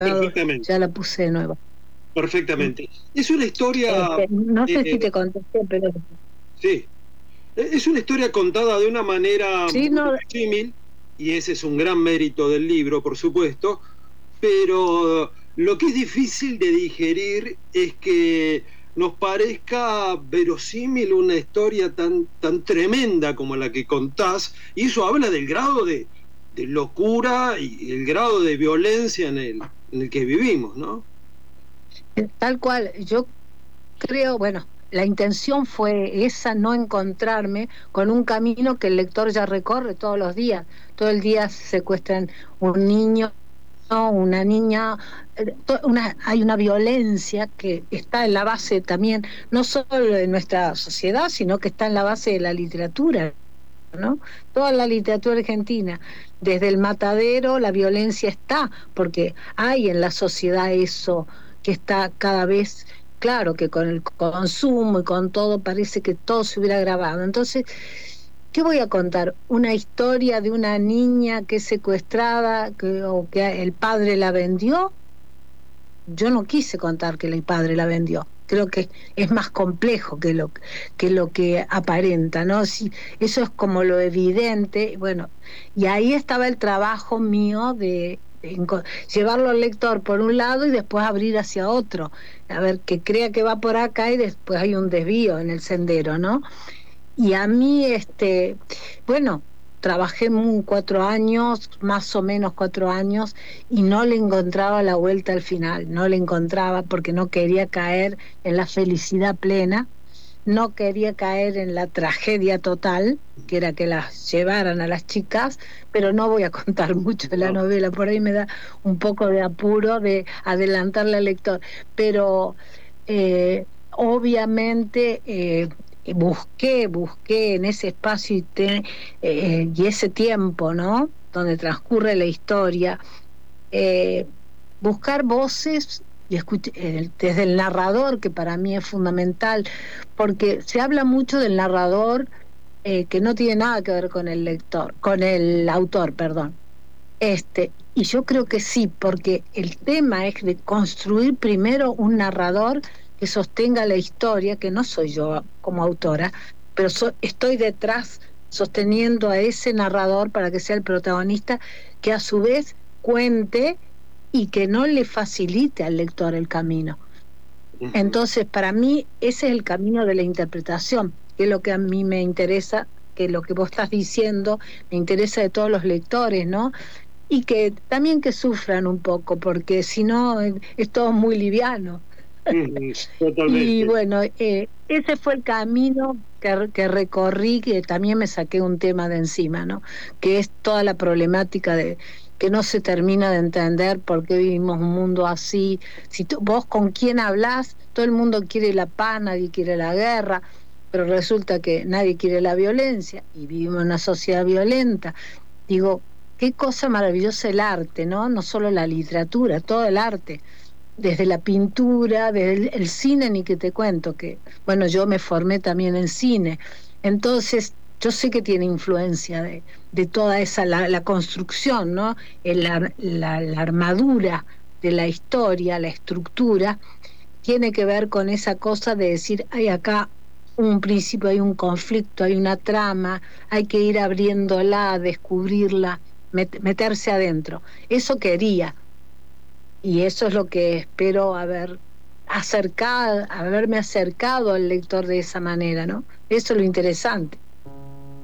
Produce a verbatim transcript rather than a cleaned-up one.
Perfectamente. Ya la puse de nuevo. Perfectamente. Es una historia... Este, no sé eh, si te contesté, pero... sí. Es una historia contada de una manera Sí, muy no... símil, y ese es un gran mérito del libro, por supuesto, pero lo que es difícil de digerir es que nos parezca verosímil una historia tan, tan tremenda como la que contás, y eso habla del grado de, de locura y el grado de violencia en el, en el que vivimos, ¿no? Tal cual, yo creo, bueno, la intención fue esa, no encontrarme con un camino que el lector ya recorre todos los días. Todo el día secuestran un niño, una niña, eh, to- una, hay una violencia que está en la base también, no solo de nuestra sociedad, sino que está en la base de la literatura, ¿no? Toda la literatura argentina, desde el Matadero, la violencia está, porque hay en la sociedad eso que está cada vez, claro, que con el consumo y con todo parece que todo se hubiera grabado. Entonces, ¿qué voy a contar? Una historia de una niña que es secuestrada, que, o que el padre la vendió. Yo no quise contar que el padre la vendió. Creo que es más complejo que lo que, lo que aparenta, ¿no? Si, eso es como lo evidente, bueno, y ahí estaba el trabajo mío de, de llevarlo al lector por un lado y después abrir hacia otro, a ver, que crea que va por acá y después hay un desvío en el sendero, ¿no? Y a mí, este, bueno, trabajé muy, cuatro años, más o menos cuatro años, y no le encontraba la vuelta al final, no le encontraba porque no quería caer en la felicidad plena, no quería caer en la tragedia total, que era que las llevaran a las chicas, pero no voy a contar mucho de la No. novela, por ahí me da un poco de apuro de adelantarle al lector, pero eh, obviamente eh, busqué, busqué en ese espacio y, te, eh, y ese tiempo, ¿no? Donde transcurre la historia, eh, buscar voces y escuch- eh, desde el narrador, que para mí es fundamental, porque se habla mucho del narrador eh, que no tiene nada que ver con el lector, con el autor, perdón. Este, y yo creo que sí, porque el tema es de construir primero un narrador que sostenga la historia, que no soy yo como autora, pero so, estoy detrás sosteniendo a ese narrador para que sea el protagonista, que a su vez cuente y que no le facilite al lector el camino. Ujú. Entonces, para mí, ese es el camino de la interpretación, que es lo que a mí me interesa, que lo que vos estás diciendo, me interesa de todos los lectores, ¿no? Y que también que sufran un poco, porque si no es todo muy liviano. Ujú. Y Totalmente. bueno, eh, ese fue el camino que, que recorrí, que también me saqué un tema de encima, ¿no? Que es toda la problemática de que no se termina de entender por qué vivimos un mundo así. Si tú, vos con quién hablás, todo el mundo quiere la paz, nadie quiere la guerra, pero resulta que nadie quiere la violencia y vivimos en una sociedad violenta. Digo, qué cosa maravillosa el arte, ¿no? No solo la literatura, todo el arte, desde la pintura, desde el, el cine, ni que te cuento, que, bueno, yo me formé también en cine, entonces yo sé que tiene influencia de, de toda esa, la, la construcción, ¿no? El, la, la, la armadura de la historia, la estructura, tiene que ver con esa cosa de decir, hay acá un principio, hay un conflicto, hay una trama, hay que ir abriéndola, descubrirla, met- meterse adentro. Eso quería, y eso es lo que espero haber acercado, haberme acercado al lector de esa manera, ¿no? Eso es lo interesante.